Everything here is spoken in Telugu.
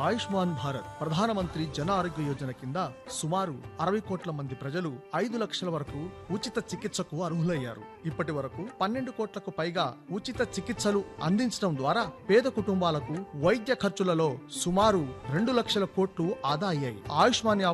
ఆయుష్మాన్ భారత్ ప్రధానమంత్రి జన ఆరోగ్య యోజన కింద సుమారు 60 కోట్ల మంది ప్రజలు 5 లక్షల వరకు ఉచిత చికిత్సకు అర్హులయ్యారు. ఇప్పటి వరకు 12 కోట్లకు పైగా ఉచిత చికిత్సలు అందించడం ద్వారా పేద కుటుంబాలకు వైద్య ఖర్చులలో సుమారు 2 లక్షల కోట్లు ఆదా అయ్యాయి. ఆయుష్మాన్